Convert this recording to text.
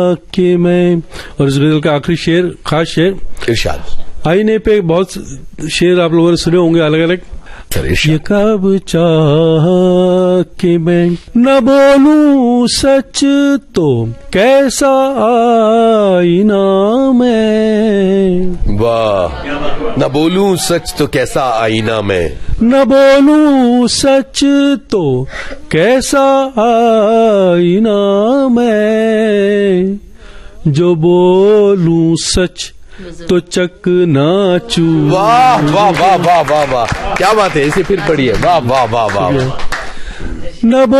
कि मैं, और इस गजल का आखिरी शेर, खास शेर, इरशाद। आईने पे बहुत शेर आप लोगों ने सुने होंगे अलग अलग। ये कब चाह कि मैं न बोलूं सच तो कैसा आईना मैं। वाह। न बोलूं सच तो कैसा आईना मैं, न बोलूं सच तो कैसा आईना मैं, जो बोलूं सच तो चकनाचू। वाह वाह वाह वाह वाह वाह, क्या बात है, इसे फिर पढ़िए। वाह वाह वाह वाह। न